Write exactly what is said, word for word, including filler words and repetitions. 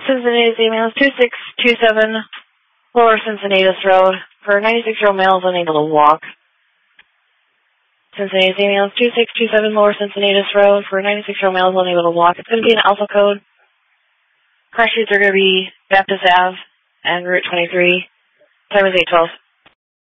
Cincinnati's email is two six two seven Lower Cincinnatus Road for ninety-six-year-old males unable to walk. Cincinnati's email is two six two seven Lower Cincinnatus Road for ninety-six-year-old males unable to walk. It's going to be an alpha code. Crash streets are going to be Baptist Avenue and Route twenty-three. Time is eight twelve.